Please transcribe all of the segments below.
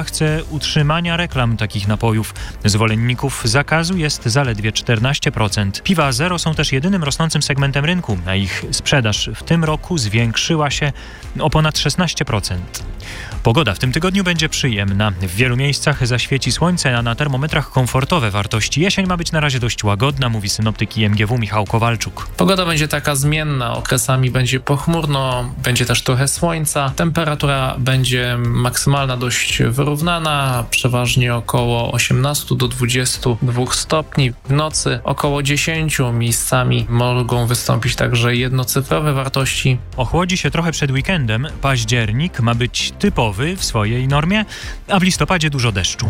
Ustawa chce utrzymania reklam takich napojów. Zwolenników zakazu jest zaledwie 14%. Piwa zero są też jedynym rosnącym segmentem rynku, a ich sprzedaż w tym roku zwiększyła się o ponad 16%. Pogoda w tym tygodniu będzie przyjemna. W wielu miejscach zaświeci słońce, a na termometrach komfortowe wartości. Jesień ma być na razie dość łagodna, mówi synoptyk IMGW Michał Kowalczuk. Pogoda będzie taka zmienna, okresami będzie pochmurno, będzie też trochę słońca. Temperatura będzie maksymalna dość wyrównana, przeważnie około 18 do 22 stopni. W nocy około 10, miejscami mogą wystąpić także jednocyfrowe wartości. Ochłodzi się trochę przed weekendem. Październik ma być typowy w swojej normie, a w listopadzie dużo deszczu.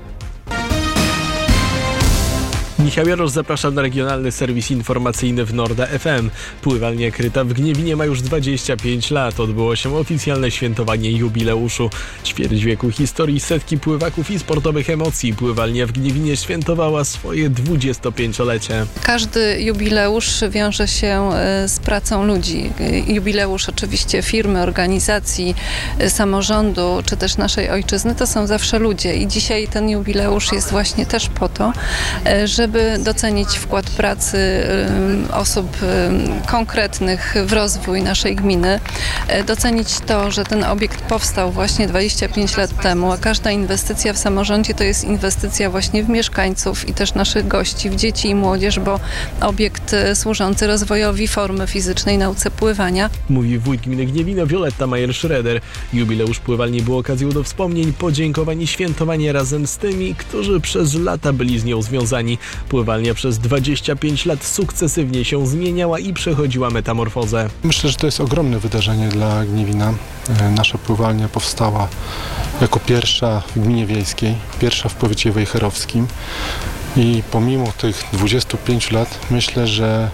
Michał Jarosz, zapraszam na regionalny serwis informacyjny w Norda FM. Pływalnia Kryta w Gniewinie ma już 25 lat. Odbyło się oficjalne świętowanie jubileuszu. Ćwierć wieku historii, setki pływaków i sportowych emocji. Pływalnia w Gniewinie świętowała swoje 25-lecie. Każdy jubileusz wiąże się z pracą ludzi. Jubileusz oczywiście firmy, organizacji, samorządu, czy też naszej ojczyzny, to są zawsze ludzie. I dzisiaj ten jubileusz jest właśnie też po to, żeby docenić wkład pracy osób konkretnych w rozwój naszej gminy, docenić to, że ten obiekt powstał właśnie 25 lat temu, a każda inwestycja w samorządzie to jest inwestycja właśnie w mieszkańców i też naszych gości, w dzieci i młodzież, bo obiekt służący rozwojowi formy fizycznej, nauce pływania. Mówi wójt gminy Gniewino Wioletta Majer-Schroeder. Jubileusz pływalni był okazją do wspomnień, podziękowań i świętowania razem z tymi, którzy przez lata byli z nią związani. Pływalnia przez 25 lat sukcesywnie się zmieniała i przechodziła metamorfozę. Myślę, że to jest ogromne wydarzenie dla Gniewina. Nasza pływalnia powstała jako pierwsza w gminie wiejskiej, pierwsza w powiecie wejherowskim i pomimo tych 25 lat myślę, że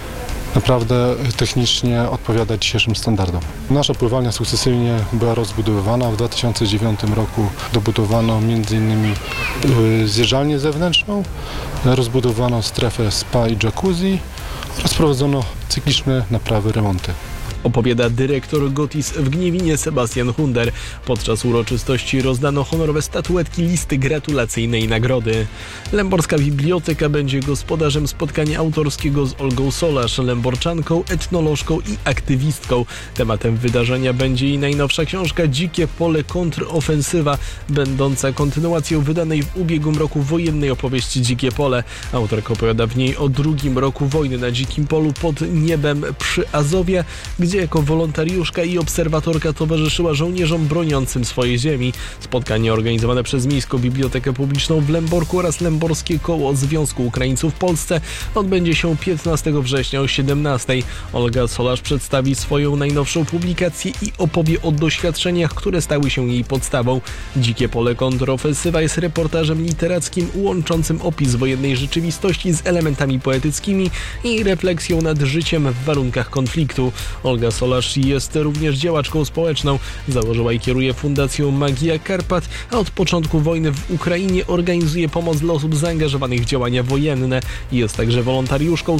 naprawdę technicznie odpowiada dzisiejszym standardom. Nasza pływalnia sukcesywnie była rozbudowywana. W 2009 roku dobudowano m.in. zjeżdżalnię zewnętrzną, rozbudowano strefę spa i jacuzzi oraz prowadzono cykliczne naprawy, remonty. Opowiada dyrektor Gotis w Gniewinie Sebastian Hunder. Podczas uroczystości rozdano honorowe statuetki, listy gratulacyjne i nagrody. Lęborska Biblioteka będzie gospodarzem spotkania autorskiego z Olgą Solarz, lęborczanką, etnolożką i aktywistką. Tematem wydarzenia będzie jej najnowsza książka Dzikie pole kontrofensywa, będąca kontynuacją wydanej w ubiegłym roku wojennej opowieści Dzikie pole. Autorka opowiada w niej o drugim roku wojny na Dzikim Polu pod niebem przy Azowie, gdzie jako wolontariuszka i obserwatorka towarzyszyła żołnierzom broniącym swojej ziemi. Spotkanie organizowane przez Miejską Bibliotekę Publiczną w Lęborku oraz Lęborskie Koło Związku Ukraińców w Polsce odbędzie się 15 września o 17. Olga Solarz przedstawi swoją najnowszą publikację i opowie o doświadczeniach, które stały się jej podstawą. Dzikie pole kontrofensywa jest reportażem literackim łączącym opis wojennej rzeczywistości z elementami poetyckimi i refleksją nad życiem w warunkach konfliktu. Olga Solarz jest również działaczką społeczną. Założyła i kieruje Fundacją Magia Karpat, a od początku wojny w Ukrainie organizuje pomoc dla osób zaangażowanych w działania wojenne. Jest także wolontariuszką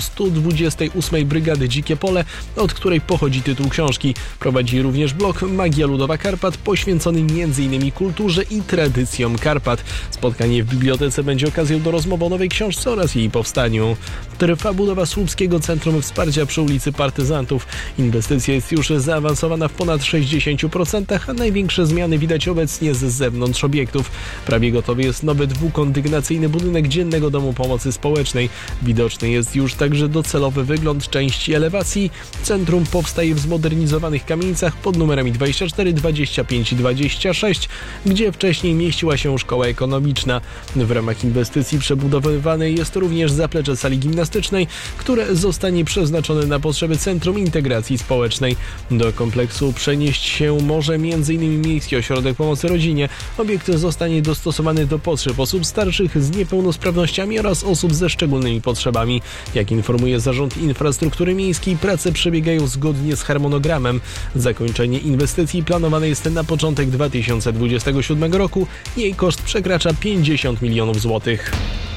128. Brygady Dzikie Pole, od której pochodzi tytuł książki. Prowadzi również blog Magia Ludowa Karpat, poświęcony m.in. kulturze i tradycjom Karpat. Spotkanie w bibliotece będzie okazją do rozmowy o nowej książce oraz jej powstaniu. Trwa budowa Słupskiego Centrum Wsparcia przy ulicy Partyzantów. Inwestycja jest już zaawansowana w ponad 60%, a największe zmiany widać obecnie z zewnątrz obiektów. Prawie gotowy jest nowy dwukondygnacyjny budynek Dziennego Domu Pomocy Społecznej. Widoczny jest już także docelowy wygląd części elewacji. Centrum powstaje w zmodernizowanych kamienicach pod numerami 24, 25 i 26, gdzie wcześniej mieściła się szkoła ekonomiczna. W ramach inwestycji przebudowywane jest również zaplecze sali gimnastycznej, które zostanie przeznaczone na potrzeby Centrum Integracji Społecznej. Do kompleksu przenieść się może m.in. Miejski Ośrodek Pomocy Rodzinie. Obiekt zostanie dostosowany do potrzeb osób starszych z niepełnosprawnościami oraz osób ze szczególnymi potrzebami. Jak informuje Zarząd Infrastruktury Miejskiej, prace przebiegają zgodnie z harmonogramem. Zakończenie inwestycji planowane jest na początek 2027 roku. Jej koszt przekracza 50 milionów złotych.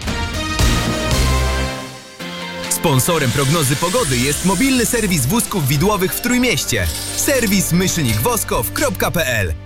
Sponsorem prognozy pogody jest mobilny serwis wózków widłowych w Trójmieście. Serwis /woskow.pl